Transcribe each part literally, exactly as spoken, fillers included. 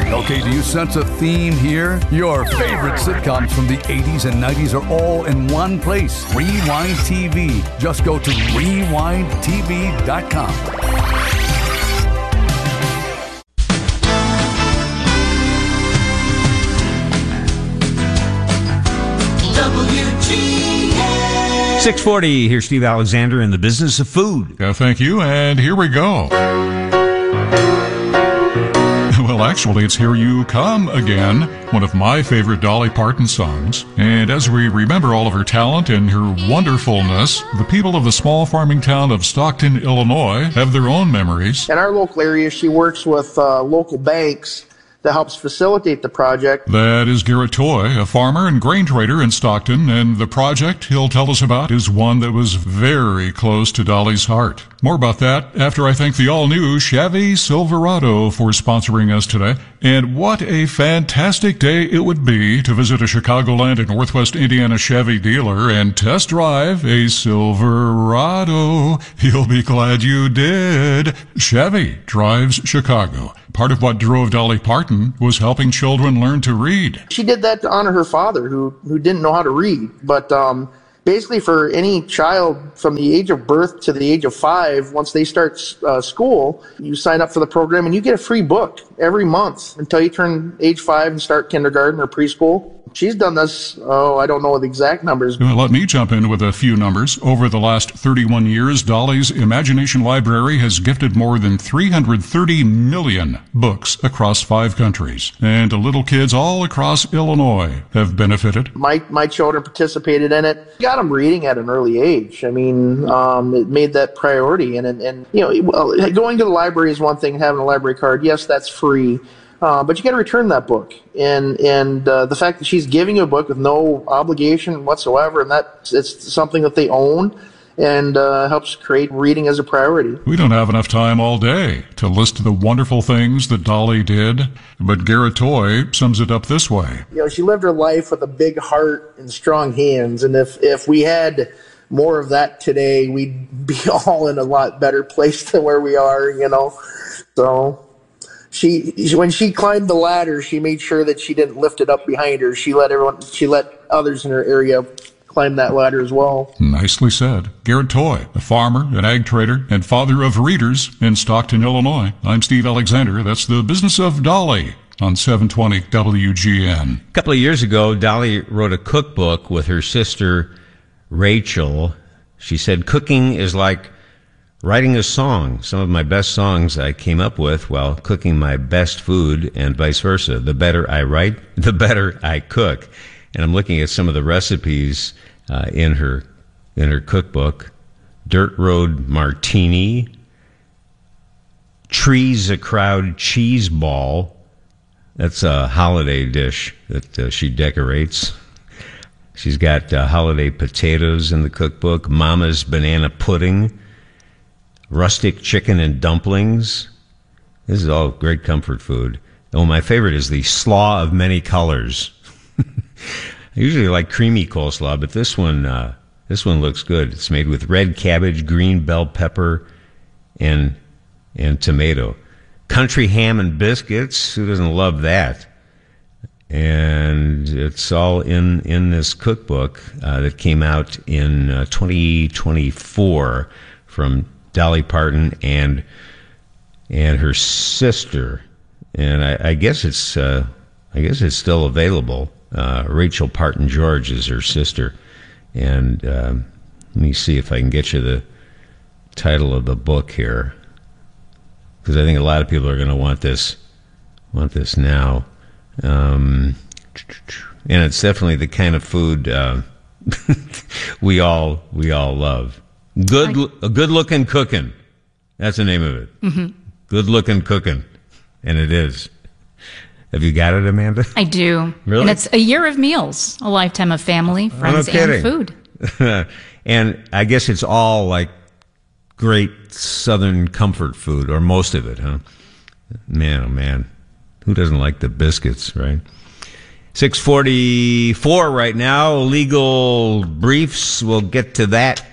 Okay, do you sense a theme here? Your favorite sitcoms from the eighties and nineties are all in one place. Rewind T V. Just go to rewind t v dot com. six forty, here's Steve Alexander in the business of food. Yeah, thank you, and here we go. Well, actually, it's Here You Come Again, one of my favorite Dolly Parton songs. And as we remember all of her talent and her wonderfulness, the people of the small farming town of Stockton, Illinois, have their own memories. In our local area, she works with uh, local banks that helps facilitate the project. That is Garrett Toy, a farmer and grain trader in Stockton, and the project he'll tell us about is one that was very close to Dolly's heart. More about that after I thank the all-new Chevy Silverado for sponsoring us today. And what a fantastic day it would be to visit a Chicagoland and Northwest Indiana Chevy dealer and test drive a Silverado. You'll be glad you did. Chevy drives Chicago. Part of what drove Dolly Parton was helping children learn to read. She did that to honor her father, who who didn't know how to read. But um, basically for any child from the age of birth to the age of five, once they start uh, school, you sign up for the program and you get a free book every month until you turn age five and start kindergarten or preschool. She's done this, oh, I don't know the exact numbers. Well, let me jump in with a few numbers. Over the last thirty-one years, Dolly's Imagination Library has gifted more than three hundred thirty million books across five countries. And little kids all across Illinois have benefited. My my children participated in it. Got them reading at an early age. I mean, um, it made that priority. And, and, and you know, well, going to the library is one thing, having a library card, yes, that's free. Uh, but you got to return that book, and and uh, the fact that she's giving you a book with no obligation whatsoever, and that it's something that they own, and uh, helps create reading as a priority. We don't have enough time all day to list the wonderful things that Dolly did, but Garrett Toy sums it up this way. You know, she lived her life with a big heart and strong hands, and if if we had more of that today, we'd be all in a lot better place than where we are. You know, so. She, when she climbed the ladder, she made sure that she didn't lift it up behind her. She let everyone, she let others in her area climb that ladder as well. Nicely said. Garrett Toy, a farmer, an ag trader, and father of readers in Stockton, Illinois. I'm Steve Alexander. That's the business of Dolly on seven twenty W G N. A couple of years ago, Dolly wrote a cookbook with her sister, Rachel. She said, cooking is like writing a song. Some of my best songs I came up with while cooking my best food, and vice versa. The better I write, the better I cook. And I'm looking at some of the recipes uh, in her in her cookbook. Dirt Road Martini, Trees a Crowd Cheese Ball. That's a holiday dish that uh, she decorates. She's got uh, holiday potatoes in the cookbook. Mama's Banana Pudding. Rustic chicken and dumplings. This is all great comfort food. Oh, my favorite is the slaw of many colors. I usually like creamy coleslaw, but this one, uh, this one looks good. It's made with red cabbage, green bell pepper, and and tomato. Country ham and biscuits. Who doesn't love that? And it's all in in this cookbook uh, that came out in uh, twenty twenty-four from Dolly Parton and and her sister, and I, I guess it's uh, I guess it's still available. Uh, Rachel Parton George is her sister, and um, let me see if I can get you the title of the book here, because I think a lot of people are going to want this want this now, um, and it's definitely the kind of food uh, we all we all love. Good, a good-looking cooking. That's the name of it. Mm-hmm. Good-looking cooking, and it is. Have you got it, Amanda? I do. Really? And it's a year of meals, a lifetime of family, friends, oh, no and food. And I guess it's all like great Southern comfort food, or most of it, huh? Man, oh man, who doesn't like the biscuits, right? six forty-four right now. Legal briefs. We'll get to that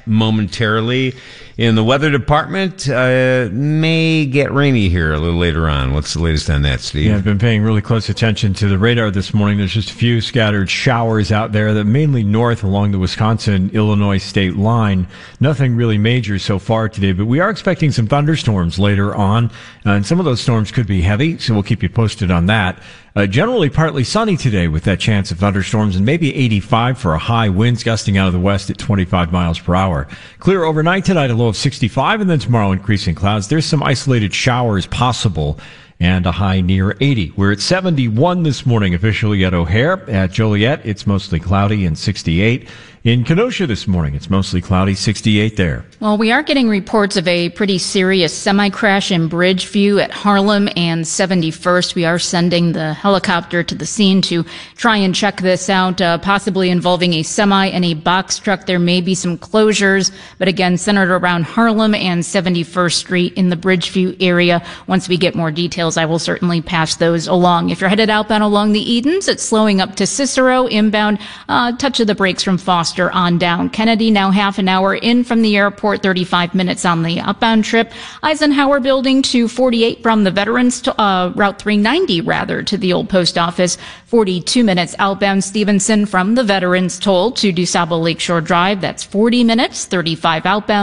momentarily. In the weather department, uh, may get rainy here a little later on. What's the latest on that, Steve? Yeah, I've been paying really close attention to the radar this morning. There's just a few scattered showers out there, that mainly north along the Wisconsin-Illinois state line. Nothing really major so far today, but we are expecting some thunderstorms later on, uh, and some of those storms could be heavy, so we'll keep you posted on that. Uh, generally partly sunny today with that chance of thunderstorms, and maybe eighty-five for a high. Winds gusting out of the west at twenty-five miles per hour. Clear overnight tonight, a low of sixty-five, and then tomorrow increasing clouds. There's some isolated showers possible, and a high near eighty. We're at seventy-one this morning officially at O'Hare. At Joliet, it's mostly cloudy and sixty-eight. In Kenosha this morning, it's mostly cloudy, sixty-eight there. Well, we are getting reports of a pretty serious semi-crash in Bridgeview at Harlem and seventy-first. We are sending the helicopter to the scene to try and check this out, uh, possibly involving a semi and a box truck. There may be some closures, but again, centered around Harlem and seventy-first Street in the Bridgeview area. Once we get more details, I will certainly pass those along. If you're headed outbound along the Edens, it's slowing up to Cicero. Inbound, uh, touch of the brakes from Foster on down. Kennedy now half an hour in from the airport, thirty-five minutes on the outbound trip. Eisenhower Building to forty-eight from the Veterans to uh, Route three ninety rather to the old post office, forty-two minutes outbound. Stevenson from the Veterans Toll to DuSable Lakeshore Drive, that's forty minutes, thirty-five outbound.